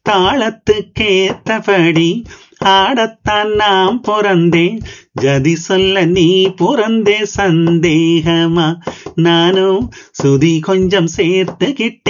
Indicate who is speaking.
Speaker 1: தாளத்துக்கேத்தபடி ஆடத்தான் நாம் பொறந்தேன். ஜதி சொல்ல நீ பொறந்தே சந்தேகமா? நானும் சுதி கொஞ்சம் சேர்த்துக்கிட்டேன்.